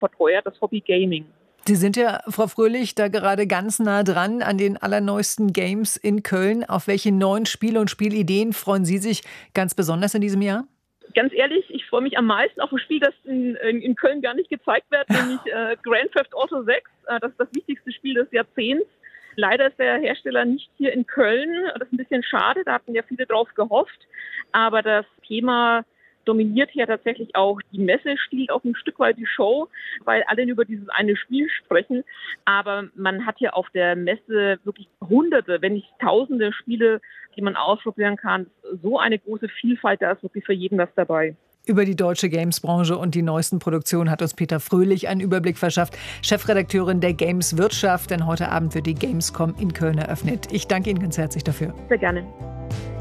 verteuert das Hobby Gaming. Sie sind ja, Frau Fröhlich, da gerade ganz nah dran an den allerneuesten Games in Köln. Auf welche neuen Spiele und Spielideen freuen Sie sich ganz besonders in diesem Jahr? Ganz ehrlich, ich freue mich am meisten auf ein Spiel, das in Köln gar nicht gezeigt wird, nämlich Grand Theft Auto 6. Das ist das wichtigste Spiel des Jahrzehnts. Leider ist der Hersteller nicht hier in Köln. Das ist ein bisschen schade, da hatten ja viele drauf gehofft. Aber das Thema dominiert hier tatsächlich auch die Messe, stiehlt auch ein Stück weit die Show, weil alle über dieses eine Spiel sprechen. Aber man hat hier auf der Messe wirklich Hunderte, wenn nicht Tausende Spiele, die man ausprobieren kann. So eine große Vielfalt, da ist wirklich für jeden was dabei. Über die deutsche Gamesbranche und die neuesten Produktionen hat uns Petra Fröhlich einen Überblick verschafft. Chefredakteurin der Games Wirtschaft, denn heute Abend wird die Gamescom in Köln eröffnet. Ich danke Ihnen ganz herzlich dafür. Sehr gerne.